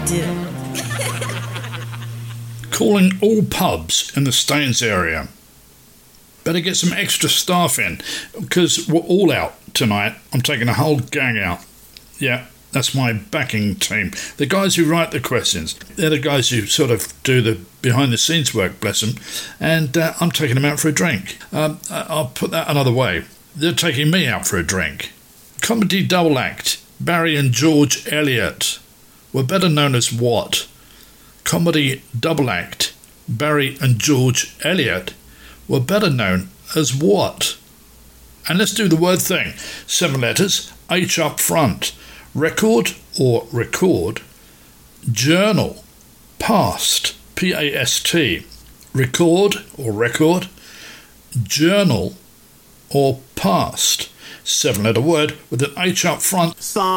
do. Calling all pubs in the Staines area. Better get some extra staff in, because we're all out tonight. I'm taking a whole gang out. Yeah, that's my backing team. The guys who write the questions. They're the guys who sort of do the behind-the-scenes work, bless them. And I'm taking them out for a drink. I'll put that another way. They're taking me out for a drink. Comedy double act, Barry and George Eliot, were better known as what? Comedy double act, Barry and George Eliot, were better known as what? And let's do the word thing. 7 letters, H up front. Record or record. Journal, past, P-A-S-T. Record or record. Journal or past. 7-letter word with an H up front.